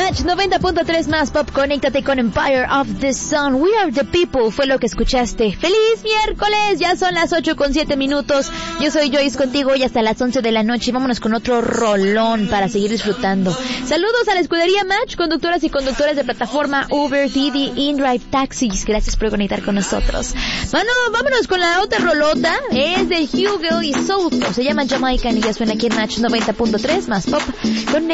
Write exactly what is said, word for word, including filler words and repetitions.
Match noventa punto tres más pop, conéctate con Empire of the Sun. We are the people, fue lo que escuchaste. ¡Feliz miércoles! Ya son las ocho con siete minutos. Yo soy Joyce contigo y hasta las once de la noche. Vámonos con otro rolón para seguir disfrutando. Saludos a la escudería Match, conductoras y conductores de plataforma Uber, Didi, InDrive, Taxis. Gracias por conectar con nosotros. Bueno, vámonos con la otra rolota. Es de Hugo y Soulful. Se llama Jamaican y ya suena aquí en Match noventa punto tres más pop. Con